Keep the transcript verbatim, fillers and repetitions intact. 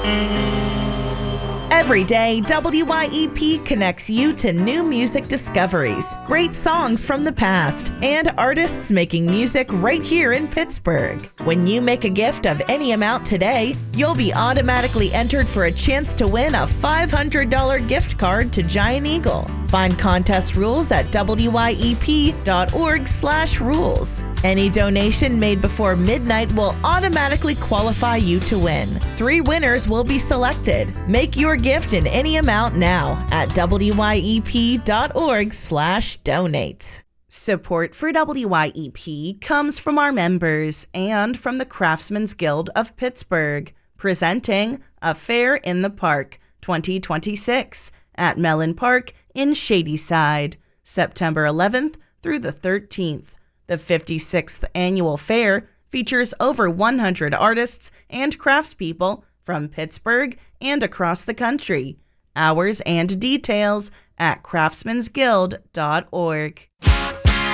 Every day, W Y E P connects you to new music discoveries, great songs from the past, and artists making music right here in Pittsburgh. When you make a gift of any amount today, you'll be automatically entered for a chance to win a five hundred dollars gift card to Giant Eagle. Find contest rules at W Y E P dot org slash rules. Any donation made before midnight will automatically qualify you to win. Three winners will be selected. Make your gift in any amount now at W Y E P dot org slash donate. Support for W Y E P comes from our members and from the Craftsman's Guild of Pittsburgh, presenting A Fair in the Park twenty twenty-six at Mellon Park in Shadyside, September eleventh through the thirteenth. The fifty-sixth annual fair features over one hundred artists and craftspeople from Pittsburgh and across the country. Hours and details at craftsmans guild dot org.